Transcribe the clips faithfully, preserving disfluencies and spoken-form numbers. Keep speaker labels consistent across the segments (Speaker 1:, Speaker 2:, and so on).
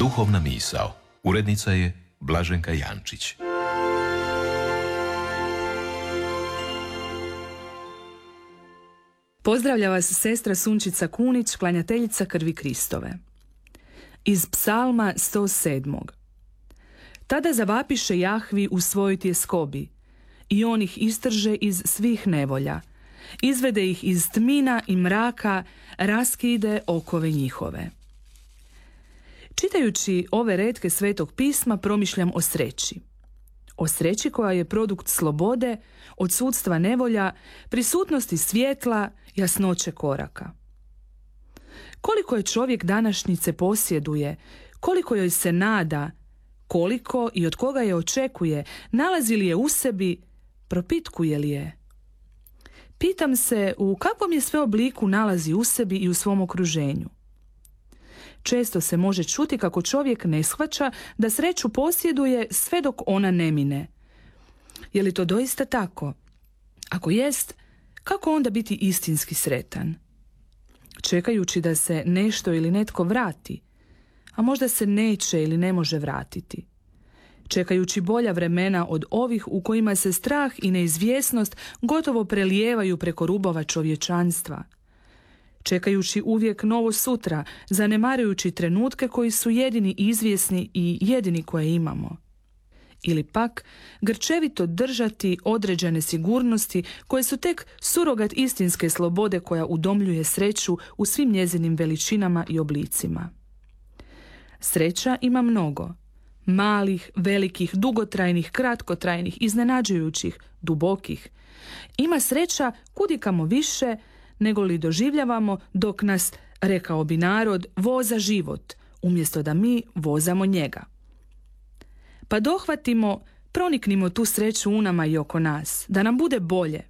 Speaker 1: Duhovna misao. Urednica je Blaženka Jančić.
Speaker 2: Pozdravlja vas sestra Sunčica Kunić, klanjateljica krvi Kristove. Iz psalma sto sedam. Tada zavapiše Jahvi u svojoj tjeskobi i on ih istrže iz svih nevolja. Izvede ih iz tmina i mraka, raskide okove njihove. Čitajući ove retke Svetog pisma promišljam o sreći. O sreći koja je produkt slobode, odsudstva nevolja, prisutnosti svjetla, jasnoće koraka. Koliko je čovjek današnjice posjeduje, koliko joj se nada, koliko i od koga je očekuje, nalazi li je u sebi, propitkuje li je. Pitam se u kakvom je sve obliku nalazi u sebi i u svom okruženju. Često se može čuti kako čovjek ne shvaća da sreću posjeduje sve dok ona ne mine. Je li to doista tako? Ako jest, kako onda biti istinski sretan? Čekajući da se nešto ili netko vrati, a možda se neće ili ne može vratiti. Čekajući bolja vremena od ovih u kojima se strah i neizvjesnost gotovo prelijevaju preko rubova čovječanstva. Čekajući uvijek novo sutra, zanemarujući trenutke koji su jedini izvjesni i jedini koje imamo. Ili pak grčevito držati određene sigurnosti koje su tek surogat istinske slobode koja udomljuje sreću u svim njezinim veličinama i oblicima. Sreća ima mnogo. Malih, velikih, dugotrajnih, kratkotrajnih, iznenađujućih, dubokih. Ima sreća kudikamo više nego li doživljavamo dok nas, rekao bi narod, voza život, umjesto da mi vozamo njega. Pa dohvatimo, proniknimo tu sreću u nama i oko nas, da nam bude bolje.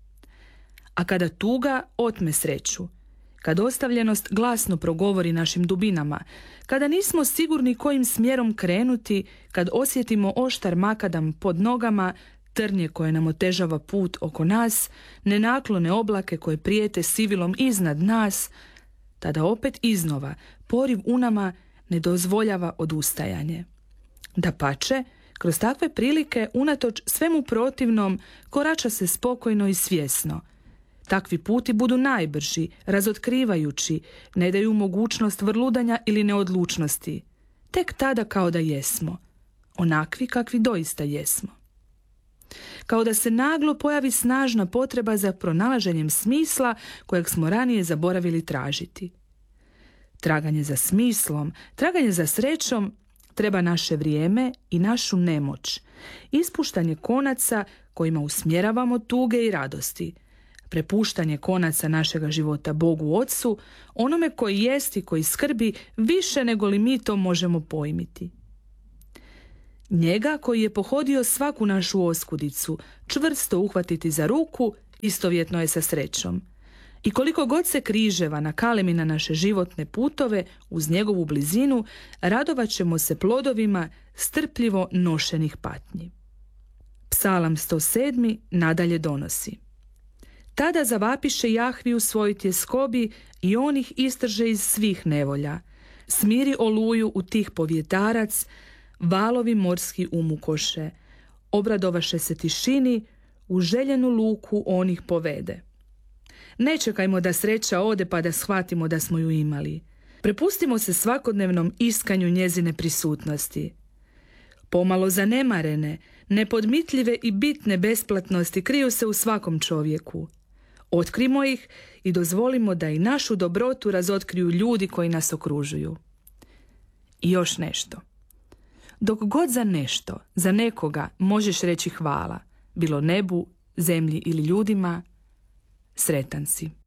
Speaker 2: A kada tuga otme sreću, kad ostavljenost glasno progovori našim dubinama, kada nismo sigurni kojim smjerom krenuti, kad osjetimo oštar makadam pod nogama, trnje koje nam otežava put oko nas, nenaklone oblake koje prijete sivilom iznad nas, tada opet iznova poriv u nama ne dozvoljava odustajanje. Dapače, kroz takve prilike, unatoč svemu protivnom, korača se spokojno i svjesno. Takvi puti budu najbrži, razotkrivajući, ne daju mogućnost vrludanja ili neodlučnosti. Tek tada kao da jesmo, onakvi kakvi doista jesmo. Kao da se naglo pojavi snažna potreba za pronalaženjem smisla kojeg smo ranije zaboravili tražiti. Traganje za smislom, traganje za srećom treba naše vrijeme i našu nemoć, ispuštanje konaca kojima usmjeravamo tuge i radosti, prepuštanje konaca našega života Bogu Otcu, onome koji jest i koji skrbi više nego li mi to možemo pojmiti. Njega koji je pohodio svaku našu oskudicu, čvrsto uhvatiti za ruku, istovjetno je sa srećom. I koliko god se križeva nakalemi na naše životne putove, uz njegovu blizinu, radovat ćemo se plodovima strpljivo nošenih patnji. Psalam sto sedam nadalje donosi: Tada zavapiše Jahvi u svojoj tjeskobi i on ih istrže iz svih nevolja. Smiri oluju u tih povjetarac, valovi morski umukoše. Obradovaše se tišini, u željenu luku on ih povede. Ne čekajmo da sreća ode pa da shvatimo da smo ju imali. Prepustimo se svakodnevnom iskanju njezine prisutnosti. Pomalo zanemarene, nepodmitljive i bitne besplatnosti kriju se u svakom čovjeku. Otkrimo ih i dozvolimo da i našu dobrotu razotkriju ljudi koji nas okružuju. I još nešto. Dok god za nešto, za nekoga možeš reći hvala, bilo nebu, zemlji ili ljudima, sretan si.